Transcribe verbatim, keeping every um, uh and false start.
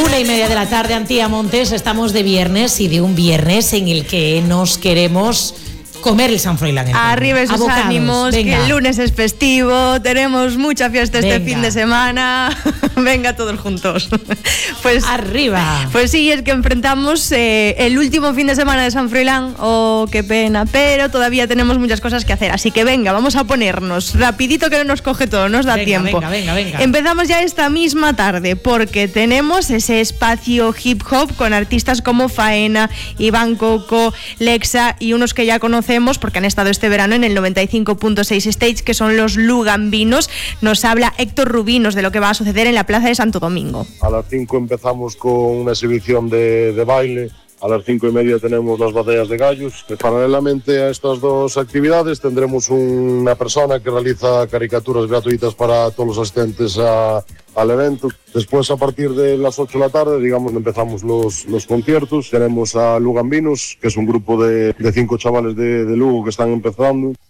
Una y media de la tarde, Antía Montes, estamos de viernes y de un viernes en el que nos queremos comer el San Froilán. Arriba esos Abocados. ánimos, Venga. que el lunes es festivo, tenemos mucha fiesta este Venga. fin de semana. Venga, todos juntos. Pues arriba. Pues sí, es que enfrentamos eh, el último fin de semana de San Froilán. Oh, qué pena, pero todavía tenemos muchas cosas que hacer. Así que venga, vamos a ponernos rapidito que no nos coge todo, nos da venga, tiempo. Venga, venga, venga. Empezamos ya esta misma tarde porque tenemos ese espacio hip hop con artistas como Faena, Iván Coco, Lexa y unos que ya conocemos porque han estado este verano en el noventa y cinco punto seis Stage, que son los Lugambinos. Nos habla Héctor Rubinos de lo que va a suceder en la Plaza de Santo Domingo. A las cinco empezamos con una exhibición de, de baile. A las cinco y media tenemos las batallas de gallos. Paralelamente a estas dos actividades tendremos una persona que realiza caricaturas gratuitas para todos los asistentes a, al evento. Después, a partir de las ocho de la tarde, digamos, empezamos los, los conciertos. Tenemos a Lugambinos, que es un grupo de, de cinco chavales de, de Lugo que están empezando.